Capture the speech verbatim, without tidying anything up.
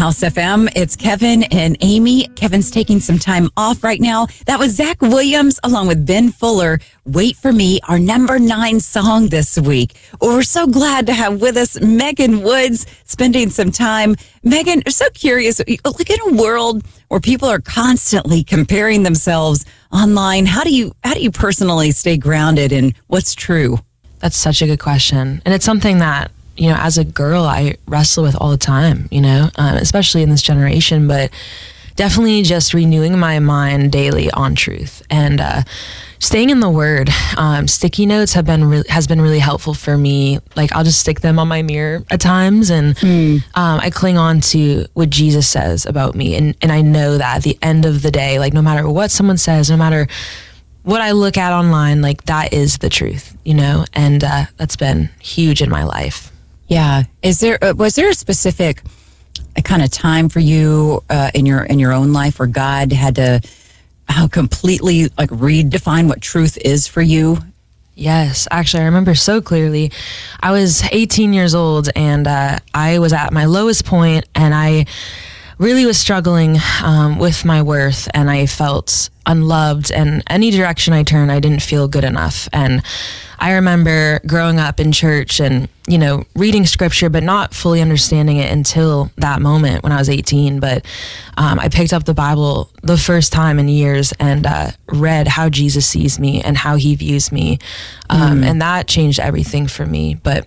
House F M. It's Kevin and Amy. Kevin's taking some time off right now. That was Zach Williams along with Ben Fuller. Wait for Me, our number nine song this week. Well, we're so glad to have with us Megan Woods spending some time. Megan, so curious, like in a world where people are constantly comparing themselves online, how do you how do you personally stay grounded in what's true? That's such a good question. And it's something that, you know, as a girl, I wrestle with all the time, you know, um, especially in this generation, but definitely just renewing my mind daily on truth and uh, staying in the Word. Um, sticky notes have been re- has been really helpful for me. Like, I'll just stick them on my mirror at times, and mm. um, I cling on to what Jesus says about me. And, and I know that at the end of the day, like, no matter what someone says, no matter what I look at online, like, that is the truth, you know, and uh, that's been huge in my life. Yeah. Is there, uh, was there a specific a kind of time for you uh, in your, in your own life where God had to uh, completely like redefine what truth is for you? Yes, actually, I remember so clearly. I was eighteen years old, and uh, I was at my lowest point, and I really was struggling um, with my worth, and I felt unloved, and any direction I turned, I didn't feel good enough. And I remember growing up in church and, you know, reading scripture, but not fully understanding it until that moment when I was eighteen. But um, I picked up the Bible the first time in years and uh, read how Jesus sees me and how he views me. Um, mm. And that changed everything for me. But